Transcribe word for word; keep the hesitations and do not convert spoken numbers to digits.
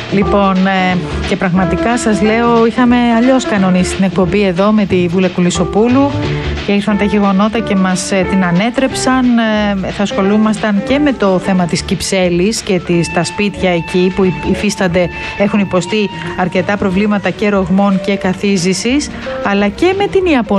Λοιπόν, ε, και πραγματικά σας λέω, είχαμε αλλιώς κανονίσει την εκπομπή εδώ με τη Βούλα Κουλισσοπούλου και ήρθαν τα γεγονότα και μας ε, την ανέτρεψαν. Ε, θα ασχολούμασταν και με το θέμα της Κυψέλης και τις, τα σπίτια εκεί που υφίστανται, έχουν υποστεί αρκετά προβλήματα και ρογμών και καθίζησης, αλλά και με την Ιαπωνία.